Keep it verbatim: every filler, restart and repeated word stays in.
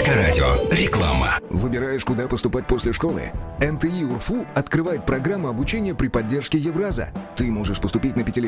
Авторадио. Реклама. Выбираешь, куда поступать после школы? эн тэ и УРФУ открывает программу обучения при поддержке Евраза. Ты можешь поступить на пятилетний